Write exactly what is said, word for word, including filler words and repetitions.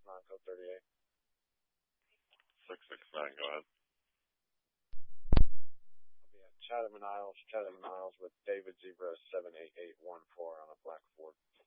nine, code thirty-eight. six six nine, go ahead. I'll be at Chatham and Isles, Chatham and Isles with David Zebra seven eight eight one four on a black Ford.